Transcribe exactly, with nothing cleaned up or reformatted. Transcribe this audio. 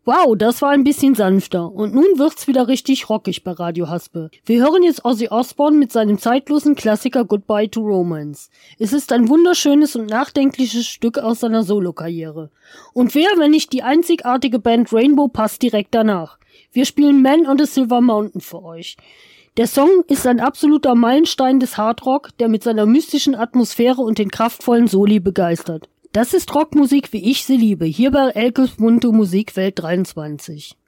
Wow, das war ein bisschen sanfter. Und nun wird's wieder richtig rockig bei Radio Haspe. Wir hören jetzt Ozzy Osbourne mit seinem zeitlosen Klassiker Goodbye to Romance. Es ist ein wunderschönes und nachdenkliches Stück aus seiner Solokarriere. Und wer, wenn nicht die einzigartige Band Rainbow, passt direkt danach. Wir spielen Man on the Silver Mountain für euch. Der Song ist ein absoluter Meilenstein des Hardrock, der mit seiner mystischen Atmosphäre und den kraftvollen Soli begeistert. Das ist Rockmusik, wie ich sie liebe, hier bei Elkes bunte Musikwelt dreiundzwanzig.